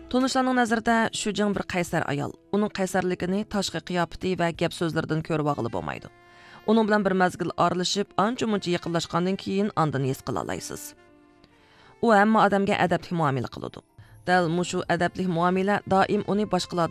Tanışlarning nazarida Shujing bir qaysar ayol. Uning qaysarligini tashqi qiyofati va gap so'zlaridan ko'rib olib bo'lmaydi. Uning bilan bir mazgil aralashib, ancha-muncha yaqinlashgandan keyin ondan his qila olasiz. U hamma odamga adabli muomala qiladi. Dal mushu adabli muomala doim uni boshqalar